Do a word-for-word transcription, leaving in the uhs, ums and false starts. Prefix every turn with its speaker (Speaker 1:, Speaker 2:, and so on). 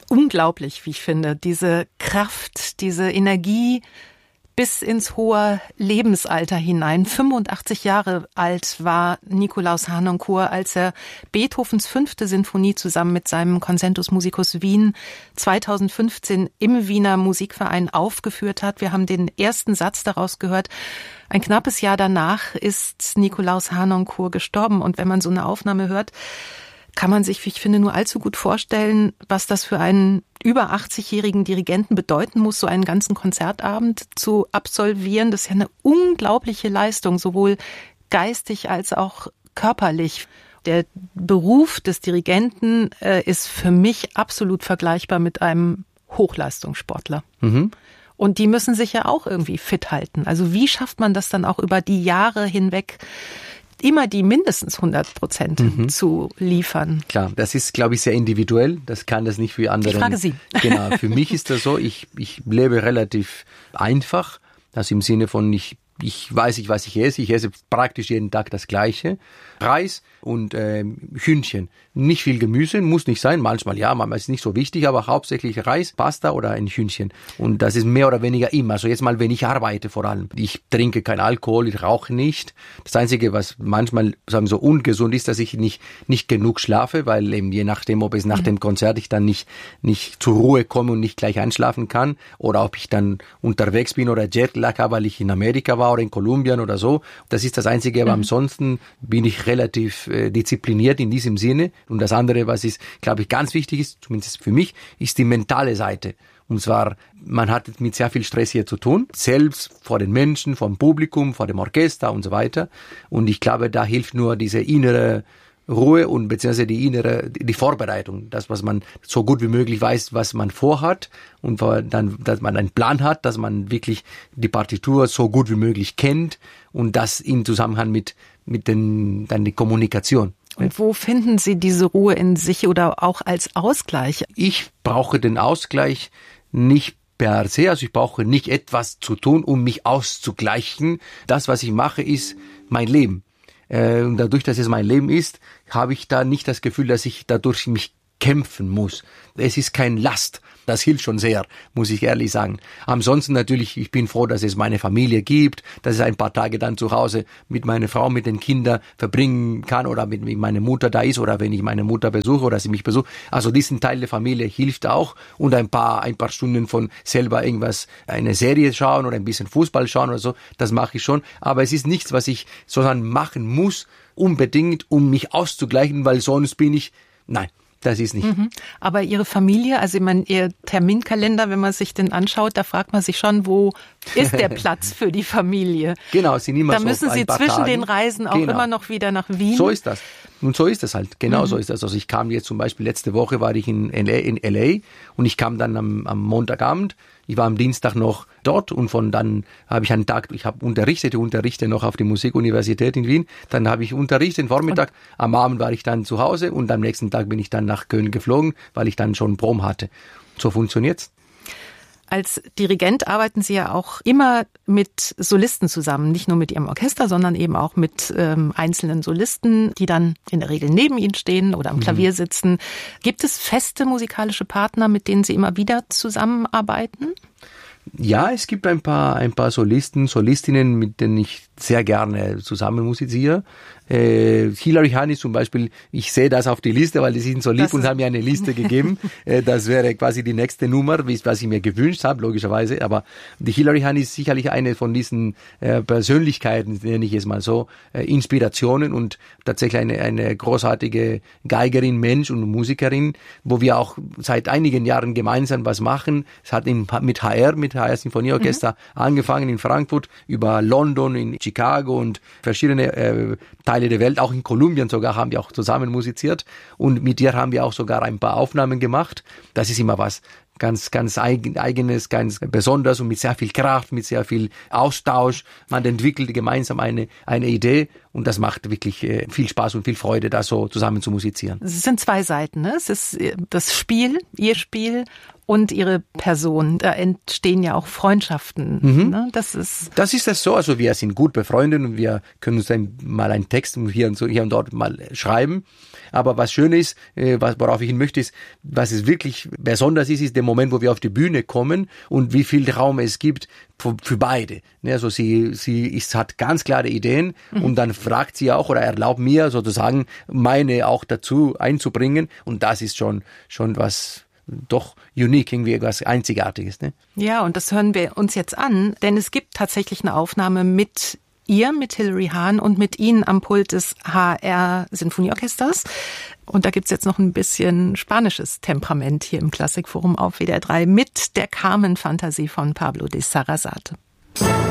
Speaker 1: unglaublich, wie ich finde. Diese Kraft, diese Energie bis ins hohe Lebensalter hinein. fünfundachtzig Jahre alt war Nikolaus Harnoncourt, als er Beethovens fünfte Sinfonie zusammen mit seinem Concentus Musicus Wien zweitausendfünfzehn im Wiener Musikverein aufgeführt hat. Wir haben den ersten Satz daraus gehört. Ein knappes Jahr danach ist Nikolaus Harnoncourt gestorben. Und wenn man so eine Aufnahme hört, kann man sich, wie ich finde, nur allzu gut vorstellen, was das für einen über achtzigjährigen Dirigenten bedeuten muss, so einen ganzen Konzertabend zu absolvieren. Das ist ja eine unglaubliche Leistung, sowohl geistig als auch körperlich. Der Beruf des Dirigenten äh, ist für mich absolut vergleichbar mit einem Hochleistungssportler. Mhm. Und die müssen sich ja auch irgendwie fit halten. Also wie schafft man das dann auch über die Jahre hinweg, immer die mindestens hundert Prozent mhm. zu liefern?
Speaker 2: Klar, das ist, glaube ich, sehr individuell. Das kann das nicht für andere.
Speaker 1: Ich frage Sie.
Speaker 2: Genau, für mich ist das so, ich, ich lebe relativ einfach. Also im Sinne von, ich, ich weiß nicht, was ich esse. Ich esse praktisch jeden Tag das Gleiche. Reis und äh, Hühnchen. Nicht viel Gemüse, muss nicht sein. Manchmal ja, manchmal ist es nicht so wichtig, aber hauptsächlich Reis, Pasta oder ein Hühnchen. Und das ist mehr oder weniger immer. Also jetzt mal, wenn ich arbeite vor allem. Ich trinke keinen Alkohol, ich rauche nicht. Das Einzige, was manchmal sagen wir so ungesund ist, dass ich nicht nicht genug schlafe, weil eben je nachdem, ob es nach dem Konzert ich dann nicht nicht zur Ruhe komme und nicht gleich einschlafen kann oder ob ich dann unterwegs bin oder Jetlag habe, weil ich in Amerika war oder in Kolumbien oder so. Das ist das Einzige, aber mhm. ansonsten bin ich relativ äh, diszipliniert in diesem Sinne. Und das andere, was ist, glaube ich, ganz wichtig ist, zumindest für mich, ist die mentale Seite. Und zwar, man hat mit sehr viel Stress hier zu tun, selbst vor den Menschen, vor dem Publikum, vor dem Orchester und so weiter. Und ich glaube, da hilft nur diese innere Ruhe und beziehungsweise die innere, die Vorbereitung, das, was man so gut wie möglich weiß, was man vorhat und dann, dass man einen Plan hat, dass man wirklich die Partitur so gut wie möglich kennt und das in Zusammenhang mit, mit den, dann die Kommunikation.
Speaker 1: Und wo finden Sie diese Ruhe in sich oder auch als Ausgleich?
Speaker 2: Ich brauche den Ausgleich nicht per se, also ich brauche nicht etwas zu tun, um mich auszugleichen. Das, was ich mache, ist mein Leben. Und dadurch, dass es mein Leben ist, habe ich da nicht das Gefühl, dass ich dadurch mich kämpfen muss. Es ist kein Last. Das hilft schon sehr, muss ich ehrlich sagen. Ansonsten natürlich, ich bin froh, dass es meine Familie gibt, dass ich ein paar Tage dann zu Hause mit meiner Frau, mit den Kindern verbringen kann oder mit, mit meiner Mutter da ist oder wenn ich meine Mutter besuche oder sie mich besucht. Also diesen Teil der Familie hilft auch und ein paar, ein paar Stunden von selber irgendwas, eine Serie schauen oder ein bisschen Fußball schauen oder so, das mache ich schon. Aber es ist nichts, was ich sozusagen machen muss, unbedingt, um mich auszugleichen, weil sonst bin ich, nein. Das ist nicht. Mhm.
Speaker 1: Aber Ihre Familie, also ich meine, Ihr Terminkalender, wenn man sich den anschaut, da fragt man sich schon, wo ist der Platz für die Familie?
Speaker 2: Genau, Sie sind immer
Speaker 1: da
Speaker 2: so
Speaker 1: müssen Sie zwischen
Speaker 2: Tagen.
Speaker 1: den Reisen auch
Speaker 2: genau.
Speaker 1: immer noch wieder nach Wien.
Speaker 2: So ist das. Und so ist das halt. Genau mhm. so ist das. Also ich kam jetzt zum Beispiel, letzte Woche war ich in L A, in L A und ich kam dann am, am Montagabend. Ich war am Dienstag noch dort und von dann habe ich einen Tag, ich habe unterrichtet, ich unterrichte noch auf der Musikuniversität in Wien. Dann habe ich unterrichtet den Vormittag, und am Abend war ich dann zu Hause und am nächsten Tag bin ich dann nach Köln geflogen, weil ich dann schon Prom hatte. So funktioniert's.
Speaker 1: Als Dirigent arbeiten Sie ja auch immer mit Solisten zusammen, nicht nur mit Ihrem Orchester, sondern eben auch mit ähm, einzelnen Solisten, die dann in der Regel neben Ihnen stehen oder am Klavier sitzen. Gibt es feste musikalische Partner, mit denen Sie immer wieder zusammenarbeiten?
Speaker 2: Ja, es gibt ein paar, ein paar Solisten, Solistinnen, mit denen ich sehr gerne zusammen musiziere. Äh, Hilary Hahn ist zum Beispiel, ich sehe das auf die Liste, weil die sind so lieb das und haben mir eine Liste gegeben. äh, das wäre quasi die nächste Nummer, was ich mir gewünscht habe, logischerweise. Aber die Hilary Hahn ist sicherlich eine von diesen äh, Persönlichkeiten, nenne ich es mal so, äh, Inspirationen und tatsächlich eine, eine großartige Geigerin, Mensch und Musikerin, wo wir auch seit einigen Jahren gemeinsam was machen. Es hat in, mit H R, mit H R Sinfonieorchester mhm. angefangen in Frankfurt, über London, in Chicago und verschiedene äh, Teile der Welt, auch in Kolumbien sogar haben wir auch zusammen musiziert und mit dir haben wir auch sogar ein paar Aufnahmen gemacht. Das ist immer was ganz, ganz eigenes, ganz besonders und mit sehr viel Kraft, mit sehr viel Austausch. Man entwickelt gemeinsam eine, eine Idee und das macht wirklich äh, viel Spaß und viel Freude, da so zusammen zu musizieren.
Speaker 1: Es sind zwei Seiten, ne? Es ist das Spiel, Ihr Spiel und ihre Person. Da entstehen ja auch Freundschaften. Mhm. Ne? Das ist
Speaker 2: das ist das so. Also wir sind gut befreundet und wir können uns dann mal einen Text hier und so hier und dort mal schreiben. Aber was schön ist, worauf ich hin möchte, ist, was es wirklich besonders ist, ist der Moment, wo wir auf die Bühne kommen und wie viel Raum es gibt für, für beide. Also sie, sie ist, hat ganz klare Ideen mhm. und dann fragt sie auch oder erlaubt mir sozusagen meine auch dazu einzubringen und das ist schon, schon was doch unique, irgendwie was Einzigartiges. Ne?
Speaker 1: Ja, und das hören wir uns jetzt an, denn es gibt tatsächlich eine Aufnahme mit ihr, mit Hilary Hahn und mit Ihnen am Pult des H R Sinfonieorchesters. Und da gibt's jetzt noch ein bisschen spanisches Temperament hier im Klassikforum auf W D R drei mit der Carmen-Fantasie von Pablo de Sarasate.